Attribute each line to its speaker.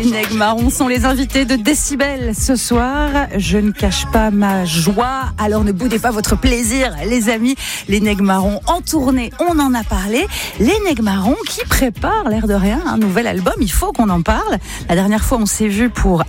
Speaker 1: Nègres Marrons sont les invités de Décibel ce soir. Je ne cache pas ma joie, alors ne boudez pas votre plaisir, les amis. Les Nègres Marrons en tournée, on en a parlé. Les Nègres Marrons qui préparent, l'air de rien, un nouvel album, il faut qu'on en parle. La dernière fois, on s'est vu pour